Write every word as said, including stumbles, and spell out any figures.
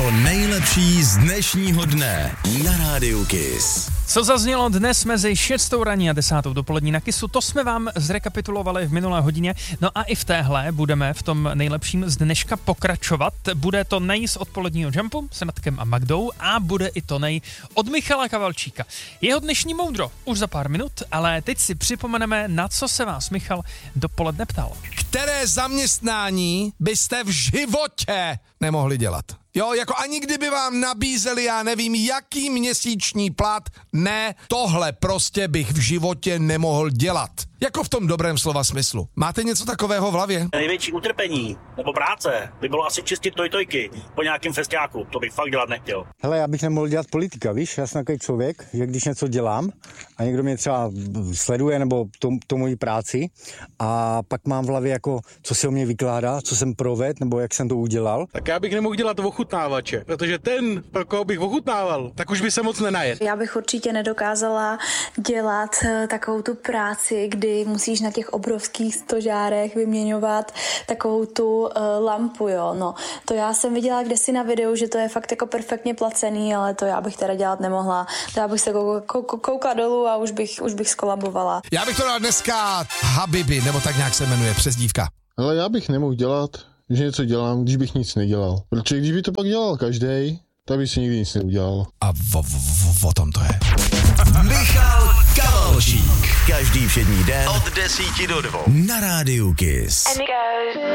To nejlepší z dnešního dne na Rádiu Kiss. Co zaznělo dnes mezi šestou raní a desátou dopolední na Kissu, to jsme vám zrekapitulovali v minulé hodině. No a i v téhle budeme v tom nejlepším z dneška pokračovat. Bude to nej z odpoledního jumpu s Natkem a Magdou a bude i to nej od Michala Kavalčíka. Jeho dnešní moudro už za pár minut, ale teď si připomeneme, na co se vás Michal dopoledne ptal. Které zaměstnání byste v životě nemohli dělat? Jo, jako ani kdyby vám nabízeli, já nevím, jaký měsíční plat, ne, tohle prostě bych v životě nemohl dělat. Jako v tom dobrém slova smyslu. Máte něco takového v hlavě? Největší utrpení nebo práce by bylo asi čistit tojtojky po nějakém festiáku. To bych fakt dělat nechtěl. Hele, já bych nemohl dělat politika, víš? Já jsem takový člověk, že když něco dělám a někdo mě třeba sleduje nebo to, to moji práci a pak mám v hlavě jako, co se o mě vykládá, co jsem provedl nebo jak jsem to udělal. Tak já bych nemohl dělat ochutnávače, protože ten, pro koho bych ochutnával, tak už by se moc nenajet. Já bych určitě nedokázala dělat takovou tu práci, kdy musíš na těch obrovských stožárech vyměňovat takovou tu uh, lampu, jo, no. To já jsem viděla kdesi na videu, že to je fakt jako perfektně placený, ale to já bych teda dělat nemohla. To já bych se kou, kou, koukla dolů a už bych, už bych skolabovala. Já bych to dal dneska Habibi, nebo tak nějak se jmenuje přezdívka. Ale já bych nemohl dělat, že něco dělám, když bych nic nedělal. Protože když by to pak dělal každej, tak by si nikdy nic neudělal. A o, o, o tom to je. Michal Kavalčík. Každý všední den od desíti do dvou na Rádiu Kiss.